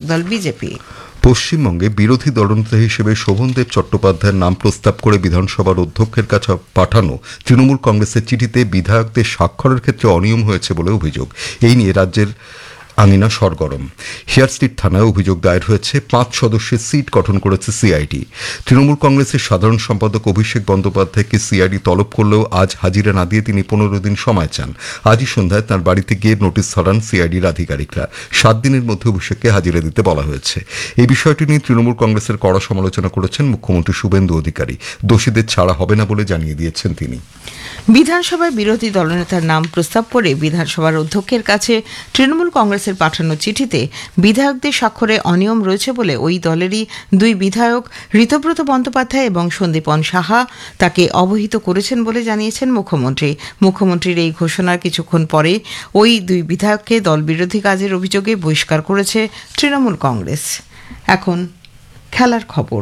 দল বিজেপি। পশ্চিমবঙ্গে বিরোধী দলনেতা হিসেবে শোভনদেব চট্টোপাধ্যায়ের নাম প্রস্তাব করে বিধানসভার অধ্যক্ষের কাছে পাঠানো তৃণমূল কংগ্রেসের চিঠিতে বিধায়কদের স্বাক্ষরের ক্ষেত্রে অনিয়ম হয়েছে বলে অভিযোগ। এই নিয়ে রাজ্যের আঙিনা সরগরম। হেয়ার স্ট্রিট থানায় অভিযোগ দায়ের হয়েছে। 5 সদস্যের সিট গঠন করেছে সিআইডি। তৃণমূল কংগ্রেসের সাধারণ সম্পাদক অভিষেক বন্দ্যোপাধ্যায়কে সিআইডি তলব করলেও আজ হাজিরা না দিয়ে তিনি 15 দিন সময় চান। আজই সন্ধ্যায় তাঁর বাড়িতে গিয়ে নোটিশ ধরান সিআইডির আধিকারিকরা। 7 দিনের মধ্যে অভিষেককে হাজিরা দিতে বলা হয়েছে। এই বিষয়টি নিয়ে তৃণমূল কংগ্রেসের কড়া সমালোচনা করেছেন মুখ্যমন্ত্রী শুভেন্দু অধিকারী। দোষীদের ছাড়া হবে না বলে জানিয়ে দিয়েছেন তিনি। বিধানসভায় বিরোধী দলনেতার নাম প্রস্তাব করে বিধানসভার অধ্যক্ষের কাছে তৃণমূল কংগ্রেসের পাঠানো চিঠিতে বিধায়কদের স্বাক্ষরে অনিয়ম রয়েছে বলে ওই দলেরই 2 বিধায়ক ঋতব্রত বন্দ্যোপাধ্যায় এবং সন্দীপন সাহা তাকে অবহিত করেছেন বলে জানিয়েছেন মুখ্যমন্ত্রী। মুখ্যমন্ত্রীর এই ঘোষণার কিছুক্ষণ পরে ওই 2 বিধায়ককে দলবিরোধী কাজের অভিযোগে বহিষ্কার করেছে তৃণমূল কংগ্রেস। এখন খেলার খবর।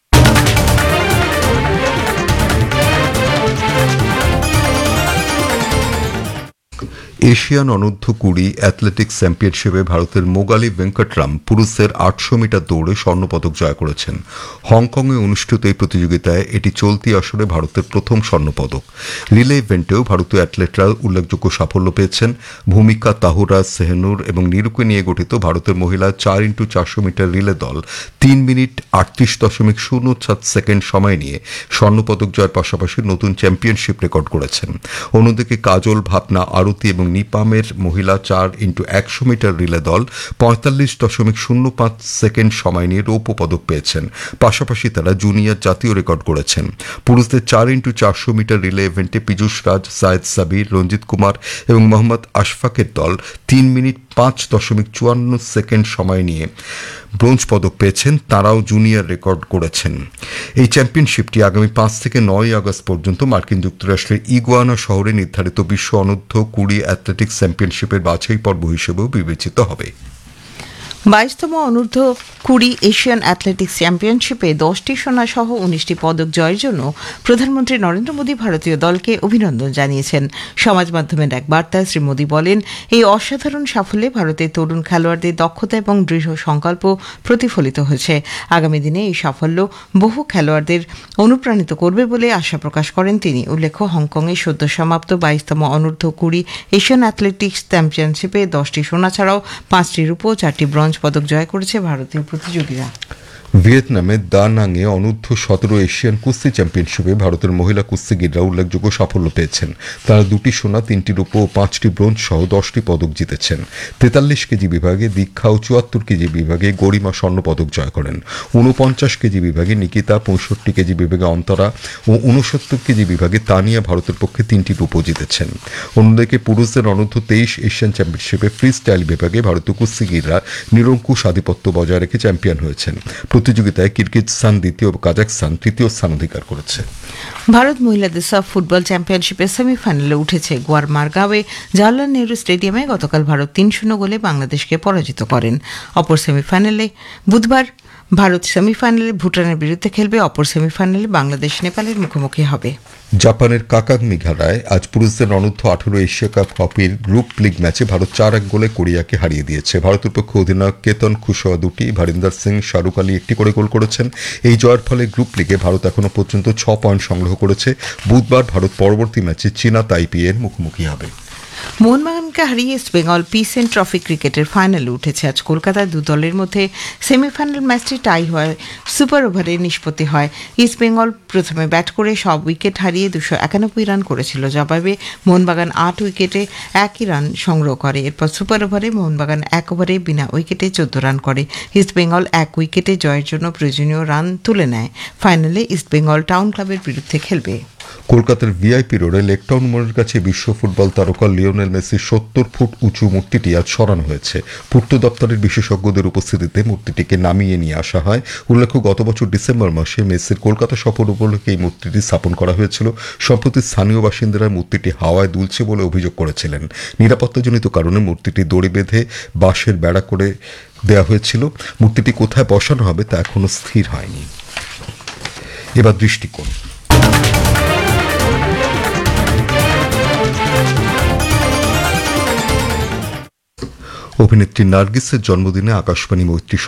এশিয়ান অনূর্ধ্ব 20 অ্যাথলেটিক্স চ্যাম্পিয়নশিপে ভারতের মোগালি ভেঙ্কটরাম পুরুষদের 800 মিটার দৌড়ে স্বর্ণপদক জয় করেছেন। হংকংয়ে অনুষ্ঠিত এই প্রতিযোগিতায় এটি চলতি আসরে ভারতের প্রথম স্বর্ণপদক। রিলে ইভেন্টেও ভারতীয় অ্যাথলেটরা উল্লেখযোগ্য সাফল্য পেয়েছেন। ভূমিকা, তাহুরা, সেহনুর এবং নিরুকে নিয়ে গঠিত ভারতের মহিলা 4x400 মিটার রিলে দল 3 মিনিট 38.07 সেকেন্ড সময় নিয়ে স্বর্ণপদক জয়ের পাশাপাশি নতুন চ্যাম্পিয়নশিপ রেকর্ড করেছেন। অন্যদিকে কাজল, ভাবনা, আরতি এবং নিপামের মহিলা 4x100 মিটার রিলে দল 45.05 সেকেন্ড সময় নিয়ে রৌপ্য পদক পেয়েছেন। পাশাপাশি তারা জুনিয়র জাতীয় রেকর্ড করেছেন। পুরুষদের 4x400 মিটার রিলে ইভেন্টে পীযূষ রাজ, সায়েদ সাবির, রঞ্জিত কুমার এবং মোহাম্মদ আশফাকের দল 3 মিনিট 5.54 সেকেন্ড সময় নিয়ে ব্রোঞ্জ পদক পেয়েছেন। তারাও জুনিয়র রেকর্ড করেছেন। এই চ্যাম্পিয়নশিপটি আগামী 5 থেকে 9 আগস্ট পর্যন্ত মার্কিন যুক্তরাষ্ট্রের ইগুয়ানা শহরে নির্ধারিত বিশ্ব অনূর্ধ্ব 20 অ্যাথলেটিক্স চ্যাম্পিয়নশিপের বাছাই পর্ব হিসেবেও বিবেচিত হবে। 22তম অনূর্ধ্ব 20 এশিয়ান অ্যাথলেটিক্স চ্যাম্পিয়নশিপে 10টি সোনা সহ 19টি পদক জয়ের জন্য প্রধানমন্ত্রী নরেন্দ্র মোদী ভারতীয় দলকে অভিনন্দন জানিয়েছেন। সমাজ মাধ্যমের এক বার্তায় শ্রী মোদী বলেন, এই অসাধারণ সাফল্যে ভারতের তরুণ খেলোয়াড়দের দক্ষতা এবং দৃঢ় সংকল্প প্রতিফলিত হয়েছে। আগামী দিনে এই সাফল্য বহু খেলোয়াড়দের অনুপ্রাণিত করবে বলে আশা প্রকাশ করেন তিনি। উল্লেখ্য, হংকংয়ে সদ্য সমাপ্ত 22তম অনূর্ধ্ব 20 এশিয়ান অ্যাথলেটিক্স চ্যাম্পিয়নশিপে 10টি সোনা ছাড়াও 5টি রূপো ও 4টি ব্রোঞ্জ পদক জয় করেছে ভারতীয় প্রতিযোগীরা। ভিয়েতনামের দা নাংয়ে অনূর্ধ্ব 17 এশিয়ান কুস্তি চ্যাম্পিয়নশিপে ভারতের মহিলা কুস্তিগিররা উল্লেখযোগ্য সাফল্য পেয়েছেন। তারা 2টি সোনা, 3টি রূপো ও 5টি ব্রোঞ্জ সহ 10টি পদক জিতেছেন। 43 কেজি বিভাগে দীক্ষা ও 74 কেজি বিভাগে গরিমা স্বর্ণপদক জয় করেন। 49 কেজি বিভাগে নিকিতা, 65 কেজি বিভাগে অন্তরা ও 69 কেজি বিভাগে তানিয়া ভারতের পক্ষে 3টি রূপো জিতেছেন। অন্যদিকে পুরুষদের অনূর্ধ্ব 23 এশিয়ান চ্যাম্পিয়নশিপে ফ্রি স্টাইল বিভাগে ভারতীয় কুস্তিগিররা নিরঙ্কুশ আধিপত্য বজায় রেখে চ্যাম্পিয়ন হয়েছেন। প্রতিযোগিতায় কিরগিজস্তান দ্বিতীয় ও কাজাখস্তান তৃতীয় স্থান অধিকার করেছে। ভারত মহিলাদের সাফ ফুটবল চ্যাম্পিয়নশিপের সেমিফাইনালে উঠেছে। গোয়ার মারগাঁওয়ে জওহরলাল নেহরু স্টেডিয়ামে গতকাল ভারত 3-0 গোলে বাংলাদেশকে পরাজিত করেন। অপর সেমিফাইনালে বুধবার ভারত সেমিফাইনালে ভুটানের বিরুদ্ধে খেলবে। অপর সেমিফাইনালে বাংলাদেশ নেপালের মুখোমুখি হবে। জাপানের কাকাং মেঘালয় আজ পুরুষদের অনূর্ধ্ব 18 এশিয়া কাপ হকির গ্রুপ লিগ ম্যাচে ভারত 4-1 গোলে কোরিয়াকে হারিয়ে দিয়েছে। ভারতের পক্ষে অধিনায়ক কেতন খুশোয়া 2টি, ভারিন্দর সিং, শাহরুখ আলী 1টি করে গোল করেছেন। এই জয়ের ফলে গ্রুপ লিগে ভারত এখনও পর্যন্ত 6 পয়েন্ট সংগ্রহ করেছে। বুধবার ভারত পরবর্তী ম্যাচে চীনা তাইপি এর মুখোমুখি হবে। মোহনবাগানকে হারিয়ে ইস্ট বেঙ্গল পিসেন্ট ট্রফি ক্রিকেটের ফাইনালে উঠেছে। আজ কলকাতায় 2 দলের মধ্যে সেমিফাইনাল ম্যাচটি টাই হয়, সুপার ওভারে নিষ্পত্তি হয়। ইস্ট বেঙ্গল প্রথমে ব্যাট করে সব উইকেট হারিয়ে 291 রান করেছিল। জবাবে মোহনবাগান 8 উইকেটে 1 রান সংগ্রহ করে। এরপর সুপার ওভারে মোহনবাগান 1 ওভারে বিনা উইকেটে 14 রান করে। ইস্ট বেঙ্গল 1 উইকেটে জয়ের জন্য প্রয়োজনীয় রান তুলে নেয়। ফাইনালে ইস্ট বেঙ্গল টাউন ক্লাবের বিরুদ্ধে খেলবে। কলকাতার ভিআইপি রোডে লেকটাউন মোড়ের কাছে বিশ্ব ফুটবল তারকা লিওনেল মেসির 70 ফুট উঁচু মূর্তিটি আজ সরানো হয়েছে। পূর্ত দপ্তরের বিশেষজ্ঞদের উপস্থিতিতে মূর্তিটিকে নামিয়ে নিয়ে আসা হয়। উল্লেখ্য, গত বছর ডিসেম্বর মাসে মেসির কলকাতা সফর উপলক্ষে এই মূর্তিটি স্থাপন করা হয়েছিল। সম্প্রতি স্থানীয় বাসিন্দারা মূর্তিটি হাওয়ায় দুলছে বলে অভিযোগ করেছিলেন। নিরাপত্তাজনিত কারণে মূর্তিটি দড়ি বেঁধে বাঁশের বেড়া করে দেওয়া হয়েছিল। মূর্তিটি কোথায় বসানো হবে তা এখনো স্থির হয়নি। এবার দৃষ্টিকোণ। অভিনেত্রী নার্গিসের জন্মদিনে আকাশবাণী মৈত্রী